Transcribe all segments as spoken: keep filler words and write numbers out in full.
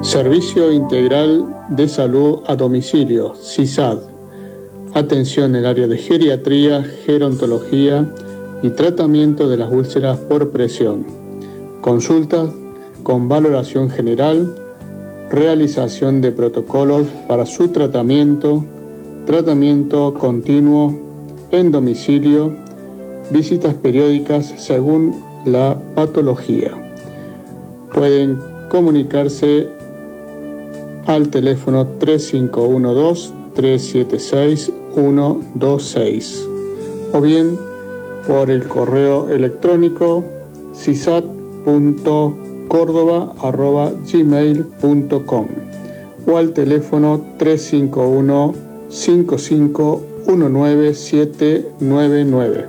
Servicio Integral de Salud a Domicilio, S I S A D. Atención en el área de geriatría, gerontología y tratamiento de las úlceras por presión. Consultas con valoración general, realización de protocolos para su tratamiento, tratamiento continuo en domicilio, visitas periódicas según la patología. Pueden comunicarse al teléfono tres cinco uno dos, tres siete seis, uno dos seis o bien por el correo electrónico sisad punto córdoba arroba gmail punto com o al teléfono tres cinco uno, cinco cinco uno nueve siete nueve nueve.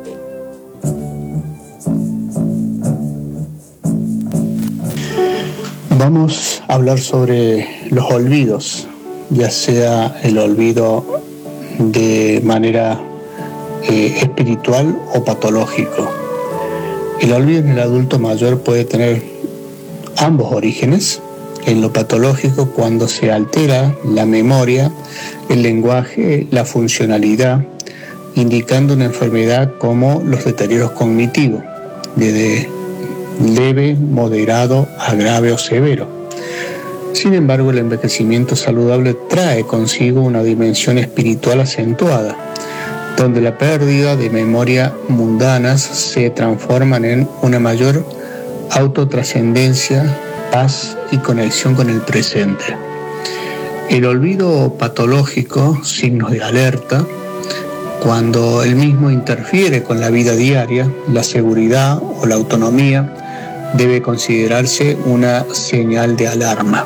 Vamos a hablar sobre los olvidos, ya sea el olvido de manera eh, espiritual o patológico. El olvido en el adulto mayor puede tener ambos orígenes. En lo patológico, cuando se altera la memoria, el lenguaje, la funcionalidad, indicando una enfermedad como los deterioros cognitivos, desde leve, moderado a grave o severo. Sin embargo, el envejecimiento saludable trae consigo una dimensión espiritual acentuada, donde la pérdida de memoria mundanas se transforman en una mayor autotrascendencia, paz y conexión con el presente. El olvido patológico, signos de alerta, cuando el mismo interfiere con la vida diaria, la seguridad o la autonomía, debe considerarse una señal de alarma.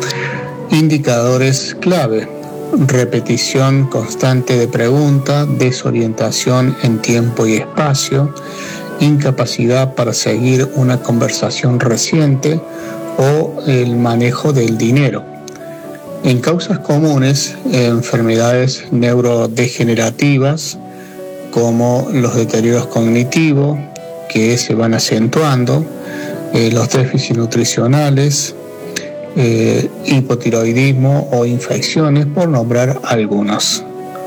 Indicadores clave: repetición constante de preguntas, desorientación en tiempo y espacio, incapacidad para seguir una conversación reciente o el manejo del dinero. En causas comunes, enfermedades neurodegenerativas como los deterioros cognitivos que se van acentuando, eh, los déficits nutricionales, eh, hipotiroidismo o infecciones, por nombrar algunos.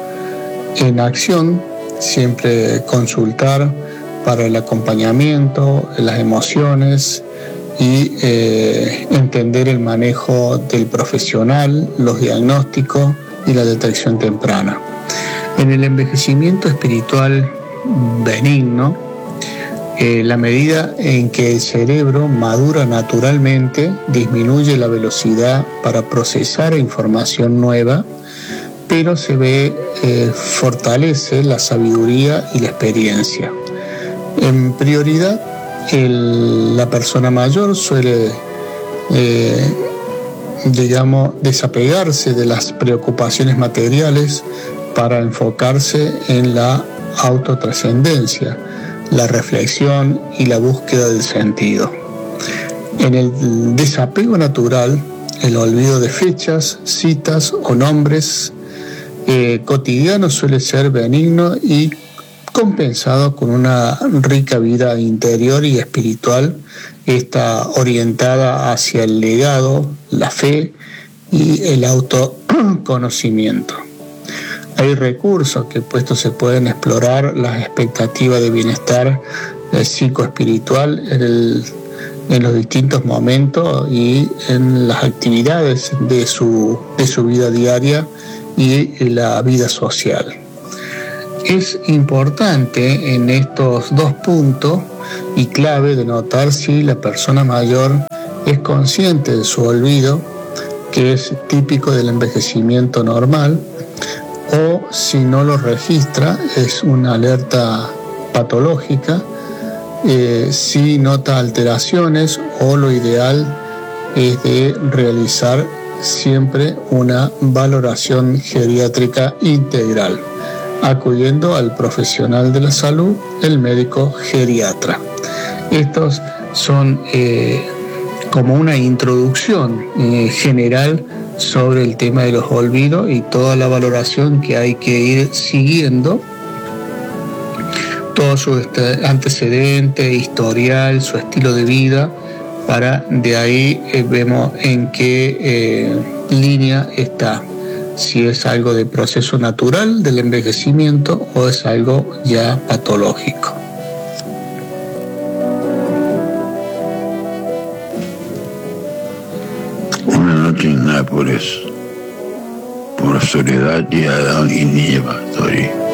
En acción, siempre consultar para el acompañamiento, las emociones y eh, entender el manejo del profesional, los diagnósticos y la detección temprana. En el envejecimiento espiritual benigno, eh, la medida en que el cerebro madura naturalmente disminuye la velocidad para procesar información nueva, pero se ve eh, fortalece la sabiduría y la experiencia. En prioridad, el, la persona mayor suele, eh, digamos, desapegarse de las preocupaciones materiales para enfocarse en la autotrascendencia, la reflexión y la búsqueda del sentido. En el desapego natural, el olvido de fechas, citas o nombres eh, cotidianos suele ser benigno y compensado con una rica vida interior y espiritual, está orientada hacia el legado, la fe y el autoconocimiento. Hay recursos que puestos se pueden explorar las expectativas de bienestar eh, psicoespiritual en, el, en los distintos momentos y en las actividades de su, de su vida diaria y en la vida social. Es importante en estos dos puntos y clave de notar si la persona mayor es consciente de su olvido, que es típico del envejecimiento normal, o si no lo registra, es una alerta patológica, eh, si nota alteraciones, o lo ideal es de realizar siempre una valoración geriátrica integral, acudiendo al profesional de la salud, el médico geriatra. Estos son eh, como una introducción eh, general sobre el tema de los olvidos y toda la valoración que hay que ir siguiendo, todo su antecedente, historial, su estilo de vida, Para de ahí eh, vemos en qué eh, línea está, si es algo de proceso natural del envejecimiento o es algo ya patológico. Una noche en Nápoles, por Soledad y Adán y Nieva Tori.